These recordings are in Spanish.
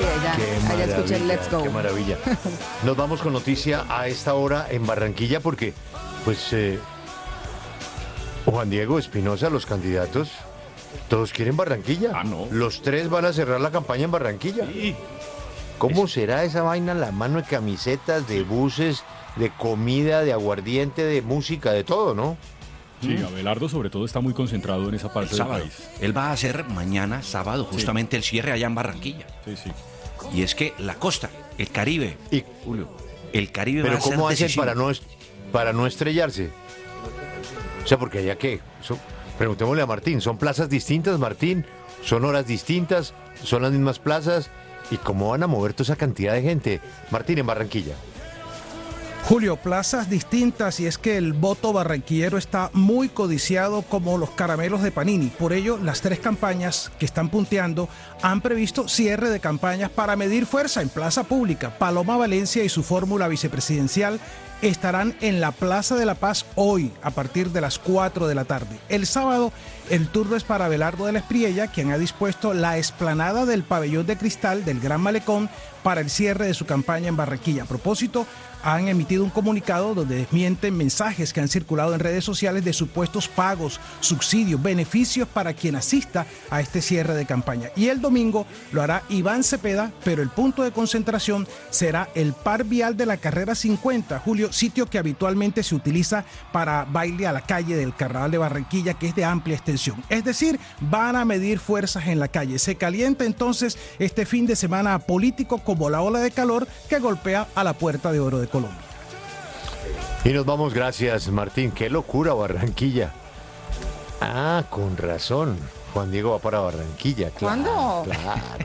allá escuché el Let's Go. Qué maravilla. Nos vamos con noticia a esta hora en Barranquilla porque, pues, Juan Diego Espinosa, los candidatos, todos quieren Barranquilla. Ah, no. Los tres van a cerrar la campaña en Barranquilla. Sí. ¿Cómo será esa vaina? La mano de camisetas, de buses, de comida, de aguardiente, de música, de todo, ¿no? Sí, Abelardo sobre todo está muy concentrado en esa parte del sábado. país. Él va a hacer mañana, sábado, justamente el cierre allá en Barranquilla. Sí, sí. Y es que la costa, el Caribe, Y, Julio, el Caribe pero va a ser ¿cómo hacen decisivo. para no estrellarse? O sea, porque allá qué. Preguntémosle a Martín, ¿son plazas distintas, Martín? ¿Son horas distintas? ¿Son las mismas plazas? ¿Y cómo van a mover toda esa cantidad de gente? Martín, en Barranquilla. Julio, plazas distintas y es que el voto barranquillero está muy codiciado como los caramelos de Panini. Por ello, las tres campañas que están punteando han previsto cierre de campañas para medir fuerza en plaza pública. Paloma Valencia y su fórmula vicepresidencial estarán en la Plaza de la Paz hoy a partir de las 4 de la tarde. El sábado el turno es para Abelardo de la Espriella, quien ha dispuesto la explanada del pabellón de cristal del Gran Malecón para el cierre de su campaña en Barranquilla. A propósito, han emitido un comunicado donde desmienten mensajes que han circulado en redes sociales de supuestos pagos, subsidios, beneficios para quien asista a este cierre de campaña. Y el domingo lo hará Iván Cepeda, pero el punto de concentración será el par vial de la carrera 50, Julio, sitio que habitualmente se utiliza para baile a la calle del Carnaval de Barranquilla, que es de amplia extensión. Es decir, van a medir fuerzas en la calle. Se calienta entonces este fin de semana político como la ola de calor que golpea a la Puerta de Oro de Colombia. Y nos vamos, gracias, Martín. Qué locura, Barranquilla. Ah, con razón. Juan Diego va para Barranquilla. Claro, ¿Cuándo? Claro.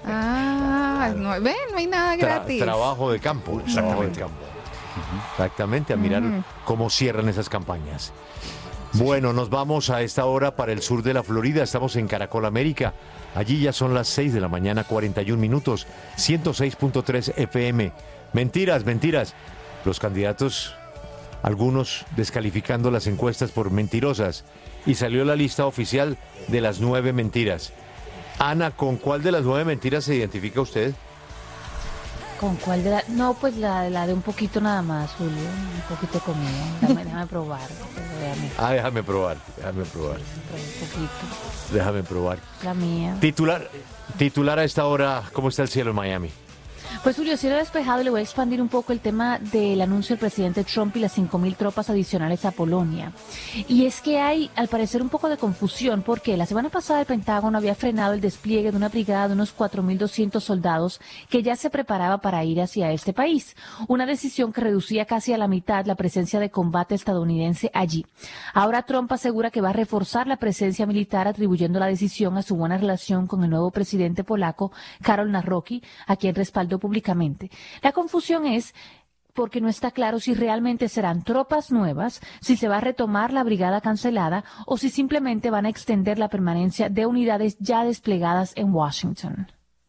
No hay nada gratis. Trabajo de campo. Trabajo de campo. Exactamente, a mirar cómo cierran esas campañas. Bueno, nos vamos a esta hora para el sur de la Florida. Estamos en Caracol América. Allí ya son las 6 de la mañana, 41 minutos. 106.3 FM. Mentiras, mentiras. Los candidatos, algunos descalificando las encuestas por mentirosas. Y salió la lista oficial de las 9 mentiras. Ana, ¿con cuál de las 9 mentiras se identifica usted? ¿Con cuál de la? No, pues la de un poquito nada más, Julio. Un poquito de comida. Déjame probar. Déjame probar. Un poquito. Déjame probar. La mía. Titular a esta hora, ¿cómo está el cielo en Miami? Pues Julio, cielo despejado, le voy a expandir un poco el tema del anuncio del presidente Trump y las 5.000 tropas adicionales a Polonia. Y es que hay, al parecer, un poco de confusión porque la semana pasada el Pentágono había frenado el despliegue de una brigada de unos 4.200 soldados que ya se preparaba para ir hacia este país. Una decisión que reducía casi a la mitad la presencia de combate estadounidense allí. Ahora Trump asegura que va a reforzar la presencia militar atribuyendo la decisión a su buena relación con el nuevo presidente polaco, Karol Nawrocki, a quien respaldó públicamente. La confusión es porque no está claro si realmente serán tropas nuevas, si se va a retomar la brigada cancelada o si simplemente van a extender la permanencia de unidades ya desplegadas en Washington.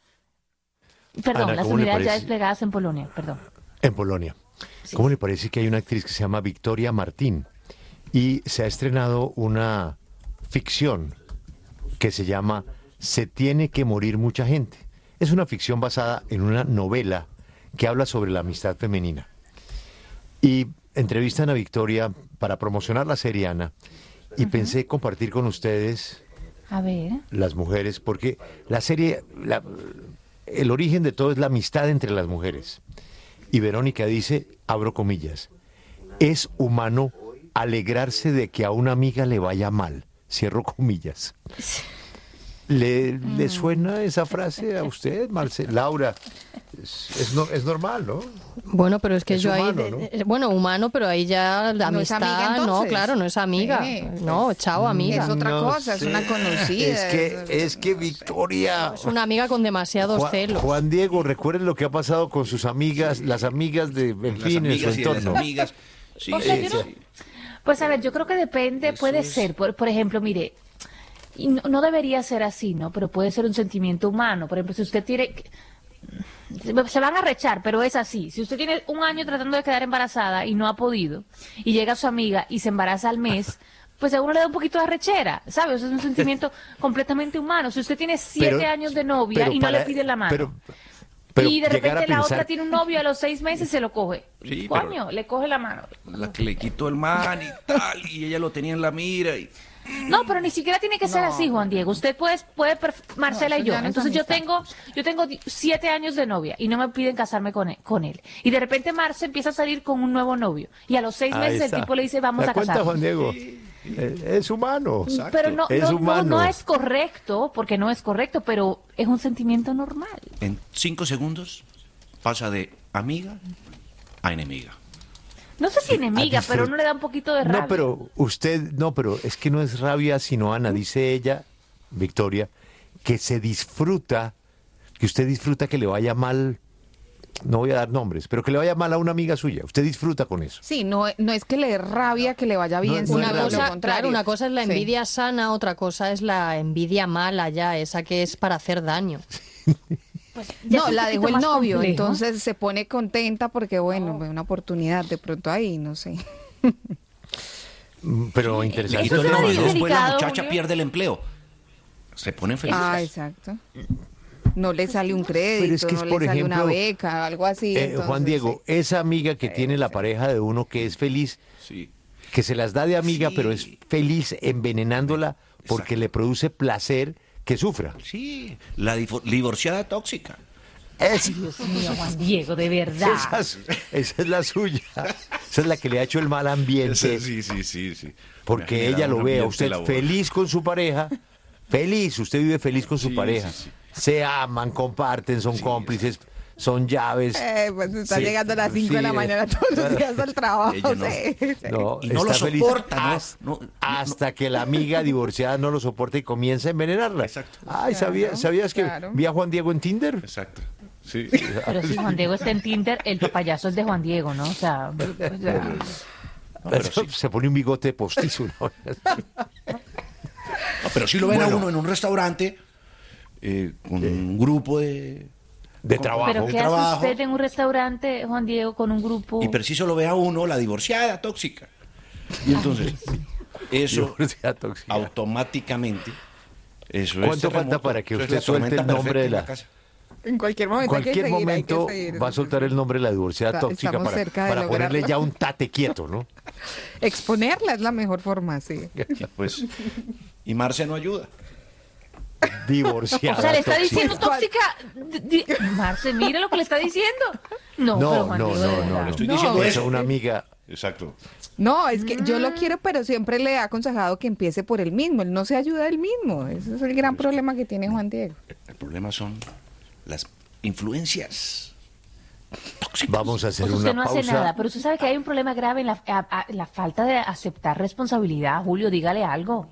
Perdón, Ana, las ¿cómo le unidades ya parece? desplegadas en Polonia, perdón. En Polonia. Sí. ¿Cómo le parece que hay una actriz que se llama Victoria Martín y se ha estrenado una ficción que se llama Se tiene que morir mucha gente? Es una ficción basada en una novela que habla sobre la amistad femenina. Y entrevistan a Victoria para promocionar la serie, Ana, y pensé compartir con ustedes, A ver. las mujeres, porque la serie, el origen de todo es la amistad entre las mujeres. Y Verónica dice, abro comillas, es humano alegrarse de que a una amiga le vaya mal, cierro comillas. ¿Le suena esa frase a usted, Laura? Es normal, ¿no? Bueno, pero es que Es yo humano, ahí, ¿no? Bueno, humano, pero ahí ya la ¿No es amistad, amiga, no, entonces? claro, no es amiga. Sí, No, chao, amiga. Es otra cosa, es una conocida. Es que Victoria... Es una amiga con demasiados celos. Juan Diego, recuerden lo que ha pasado con sus amigas, las amigas de, en Las fin, en su amigas y las entorno. amigas. Sí, O sea, yo no- Pues a ver, yo creo que depende, puede ser, por ejemplo, mire, y no debería ser así, ¿no? Pero puede ser un sentimiento humano. Por ejemplo, si usted tiene... Se van a rechar, pero es así. Si usted tiene un año tratando de quedar embarazada y no ha podido, y llega su amiga y se embaraza al mes, pues a uno le da un poquito de arrechera, ¿sabe? Eso es un sentimiento completamente humano. Si usted tiene 7 años de novia y no le piden la mano. Pero y de llegar a repente la pensar- otra tiene un novio a los 6 meses se lo coge. Sí, Coño, le coge la mano. La que le quitó el man y tal, y ella lo tenía en la mira. Y... No, pero ni siquiera tiene que ser así, Juan Diego. Usted Marcela eso y yo. ya no es Entonces amistad. yo tengo 7 años de novia y no me piden casarme con él. Y de repente Marce empieza a salir con un nuevo novio. Y a los 6 Ahí meses está. el tipo le dice, vamos ¿Te a das cuenta, casarnos. Juan Diego? Es humano. Pero no, Es no, no, humano. no es correcto, porque no es correcto, pero es un sentimiento normal. En 5 segundos pasa de amiga a enemiga. No sé si enemiga, disfrut- pero uno le da un poquito de rabia. pero es que no es rabia, sino Ana, dice ella, Victoria, que se disfruta, que usted disfruta que le vaya mal, no voy a dar nombres, pero que le vaya mal a una amiga suya. Usted disfruta con eso. Sí, no es que le dé rabia que le vaya bien, No sino es Una todo rabia. lo cosa, contrario. claro, una cosa es la Sí. envidia sana, otra cosa es la envidia mala ya, esa que es para hacer daño. Pues, ya es No, un la poquito dejó el más novio, complejo. entonces se pone contenta porque, bueno, una oportunidad de pronto ahí, no sé. Pero Le interesante. quitó el tema novio, bien después la delicado, muchacha Julio. pierde el empleo. Se ponen felices. Ah, exacto. No le sale un crédito, Pero es que es, no le por sale una ejemplo, beca, algo así. Juan entonces, Diego, sí. esa amiga que tiene la pareja de uno que es feliz, Sí. que se las da de amiga, Sí. pero es feliz envenenándola porque Exacto. le produce placer que sufra. Sí, la divorciada tóxica. Dios mío, Juan Diego, de verdad. Esa es la suya. Esa es la que le ha hecho el mal ambiente. Sí. Porque Me ha ella generado lo un ve a ambiente usted laboral. feliz con su pareja. Feliz, usted vive feliz con su Sí, pareja. sí. Se aman, comparten, son cómplices, son llaves. Pues está Sí, llegando a las 5 de la sí. mañana todos los días al trabajo. Ella no. Sí. No, Y no lo está feliz soporta, ¿no? hasta que la amiga divorciada no lo soporta y comienza a envenenarla. Exacto. Ay, Claro, ¿sabías que claro. vi a Juan Diego en Tinder? Exacto. Sí. Pero si Juan Diego está en Tinder, el papayazo es de Juan Diego, ¿no? O sea, Eso se pone un bigote postizo. ¿no? No, pero si lo ven Bueno. a uno en un restaurante con un grupo de trabajo. ¿pero de qué hace trabajo. usted en un restaurante, Juan Diego, con un grupo? Y preciso lo ve a uno la divorciada tóxica. Y entonces, eso Divorciada tóxica. automáticamente. Eso ¿Cuánto es falta terremoto, para que eso es usted la suelte tormenta el nombre de perfecta en la- casa. En cualquier momento hay que Cualquier seguir, hay que momento seguir. va a soltar el nombre de la divorciada Está- tóxica estamos cerca de para ponerle lograrlo. ya un tate quieto, ¿no? Exponerla es la mejor forma, sí. Y pues, y Marce no ayuda. Divorciada O sea, le está tóxica. diciendo tóxica. Marce, mire lo que le está diciendo. No, pero No, Juan no, Diego, de no, verdad. no, no. estoy No. diciendo Esa eso. una amiga. Exacto. No, es que yo lo quiero, pero siempre le he aconsejado que empiece por él mismo. Él no se ayuda a él mismo. Ese es el gran problema que tiene Juan Diego. El problema son las influencias tóxicas. Vamos a hacer Pues usted una no pausa. hace nada, pero usted sabe que hay un problema grave en la falta de aceptar responsabilidad. Julio, dígale algo.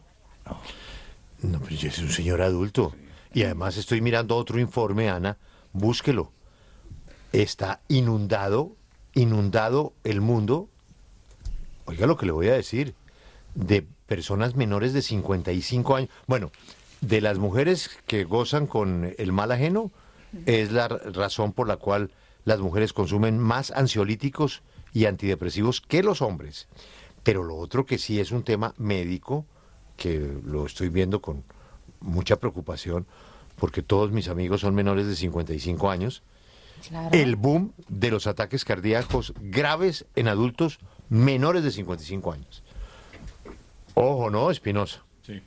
No, pero yo soy un señor adulto. Y además estoy mirando otro informe, Ana. Búsquelo. Está inundado el mundo. Oiga lo que le voy a decir. De personas menores de 55 años. Bueno, de las mujeres que gozan con el mal ajeno, es la razón por la cual las mujeres consumen más ansiolíticos y antidepresivos que los hombres. Pero lo otro que sí es un tema médico, que lo estoy viendo con mucha preocupación, porque todos mis amigos son menores de 55 años, Claro. el boom de los ataques cardíacos graves en adultos menores de 55 años. Ojo, ¿no, Espinosa? Sí.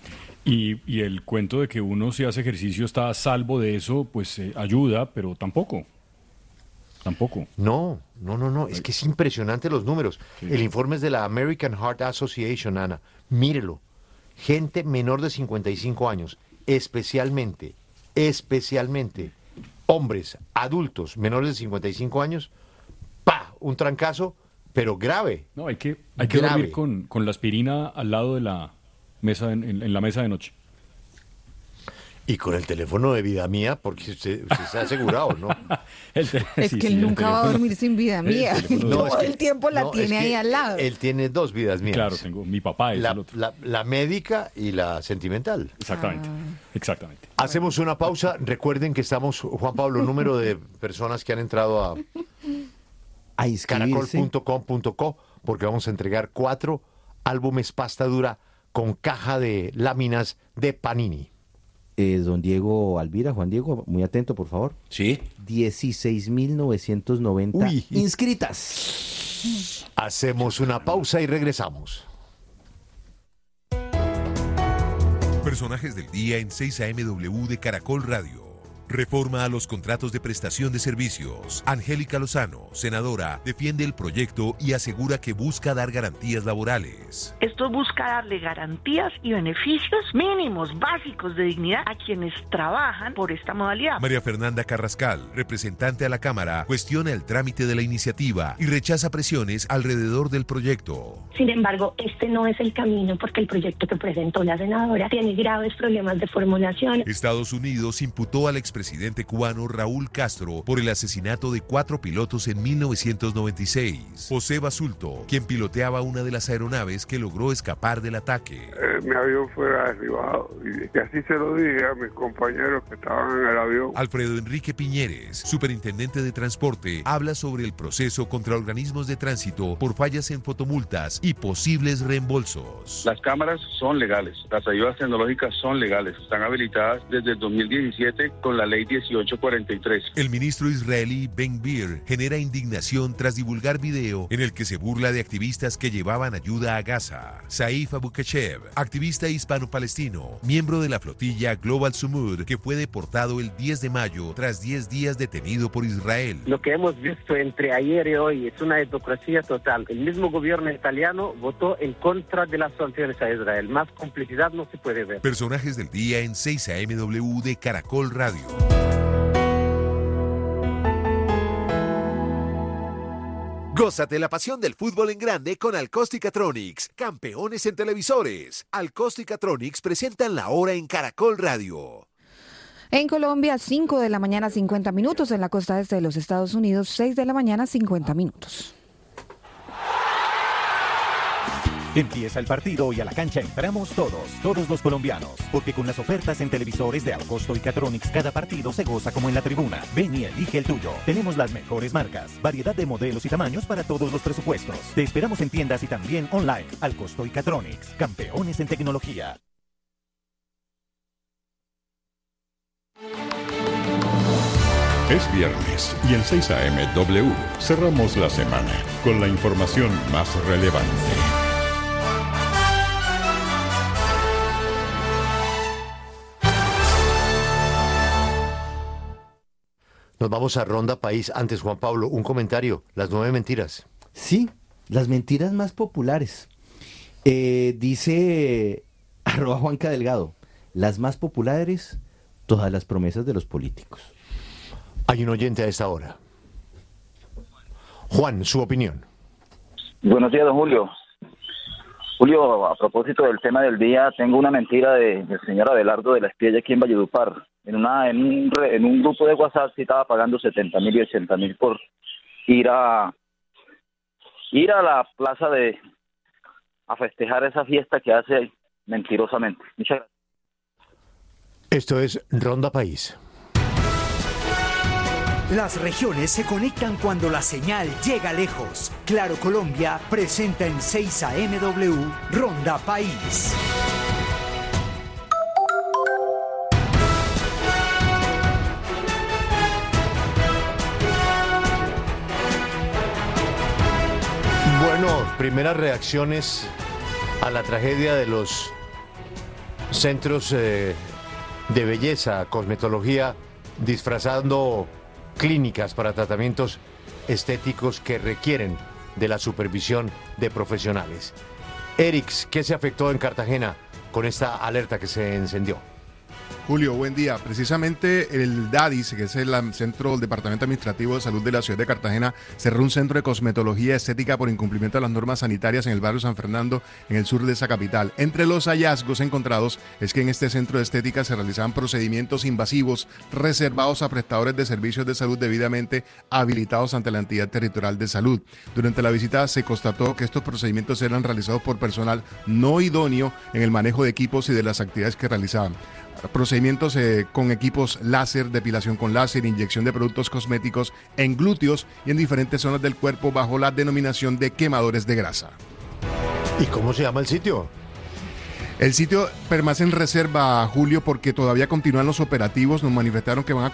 Y el cuento de que uno si hace ejercicio está a salvo de eso, pues ayuda, pero tampoco. Tampoco. No, es que es impresionante los números. El informe es de la American Heart Association, Ana. Mírelo. Gente menor de 55 años, especialmente hombres, adultos menores de 55 años, un trancazo, pero grave. No, hay que Grave. dormir con la aspirina al lado de la mesa, en la mesa de noche. Y con el teléfono de vida mía, porque usted está asegurado, ¿no? Es Sí, que sí, él el nunca va a teléfono. dormir sin vida mía. teléfono No, Todo es que- el tiempo la no, es tiene ahí que al lado. Él tiene dos vidas mías. Claro, tengo mi papá es la, el otro. la médica y la sentimental. Exactamente, exactamente. Hacemos una pausa. Recuerden que estamos, Juan Pablo, número de personas que han entrado a caracol.com.co, porque vamos a entregar 4 álbumes pasta dura con caja de láminas de Panini. don Diego Alvira, Juan Diego, muy atento, por favor. Sí. 16.990 inscritas. Hacemos una pausa y regresamos. Personajes del día en 6 AMW de Caracol Radio. Reforma a los contratos de prestación de servicios. Angélica Lozano, senadora, defiende el proyecto y asegura que busca dar garantías laborales. Esto busca darle garantías y beneficios mínimos, básicos de dignidad a quienes trabajan por esta modalidad. María Fernanda Carrascal, representante a la Cámara, cuestiona el trámite de la iniciativa y rechaza presiones alrededor del proyecto. Sin embargo, este no es el camino porque el proyecto que presentó la senadora tiene graves problemas de formulación. Estados Unidos imputó al expresidente cubano Raúl Castro por el asesinato de 4 pilotos en 1996. José Basulto, quien piloteaba una de las aeronaves que logró escapar del ataque. Mi avión fue derribado y así se lo dije a mis compañeros que estaban en el avión. Alfredo Enrique Piñeres, superintendente de transporte, habla sobre el proceso contra organismos de tránsito por fallas en fotomultas y posibles reembolsos. Las cámaras son legales, las ayudas tecnológicas son legales, están habilitadas desde el 2017 con la ley 1843. El ministro israelí Ben Gvir genera indignación tras divulgar video en el que se burla de activistas que llevaban ayuda a Gaza. Saif Abu Kashev, activista hispano-palestino, miembro de la flotilla Global Sumud, que fue deportado el 10 de mayo tras 10 días detenido por Israel. Lo que hemos visto entre ayer y hoy es una hipocresía total. El mismo gobierno italiano votó en contra de las sanciones a Israel. Más complicidad no se puede ver. Personajes del día en 6 AMW de Caracol Radio. Gózate la pasión del fútbol en grande con Alcosticatronics, campeones en televisores. Alcosticatronics presentan la hora en Caracol Radio. En Colombia, 5 de la mañana, 50 minutos. En la costa este de los Estados Unidos, 6 de la mañana, 50 minutos. Empieza el partido y a la cancha entramos todos los colombianos, porque con las ofertas en televisores de Alcosticatronics cada partido se goza como en la tribuna. Ven y elige el tuyo. Tenemos las mejores marcas, variedad de modelos y tamaños para todos los presupuestos. Te esperamos en tiendas y también online. Alcosticatronics, campeones en tecnología. Es viernes y en 6 AMW cerramos la semana con la información más relevante. Nos vamos a Ronda País. Antes, Juan Pablo, un comentario. Las 9 mentiras. Sí, las mentiras más populares. Dice @Juanca Delgado, las más populares, todas las promesas de los políticos. Hay un oyente a esta hora. Juan, su opinión. Buenos días, don Julio. Julio, a propósito del tema del día, tengo una mentira del señor Abelardo de la Espiella aquí en Valledupar. En un grupo de WhatsApp sí estaba pagando 70.000 y 80.000 por ir a la plaza a festejar esa fiesta que hace mentirosamente. Muchas gracias. Esto es Ronda País. Las regiones se conectan cuando la señal llega lejos. Claro Colombia presenta en 6 AMW Ronda País. Bueno, primeras reacciones a la tragedia de los centros de belleza, cosmetología, disfrazando clínicas para tratamientos estéticos que requieren de la supervisión de profesionales. Erix, ¿qué se afectó en Cartagena con esta alerta que se encendió? Julio, buen día. Precisamente el DADIS, que es el centro del Departamento Administrativo de Salud de la ciudad de Cartagena, cerró un centro de cosmetología estética por incumplimiento de las normas sanitarias en el barrio San Fernando, en el sur de esa capital. Entre los hallazgos encontrados es que en este centro de estética se realizaban procedimientos invasivos reservados a prestadores de servicios de salud debidamente habilitados ante la entidad territorial de salud. Durante la visita se constató que estos procedimientos eran realizados por personal no idóneo en el manejo de equipos y de las actividades que realizaban. Procedimientos con equipos láser, depilación con láser, inyección de productos cosméticos en glúteos y en diferentes zonas del cuerpo bajo la denominación de quemadores de grasa. ¿Y cómo se llama el sitio? El sitio permanece en reserva, Julio, porque todavía continúan los operativos. Nos manifestaron que van a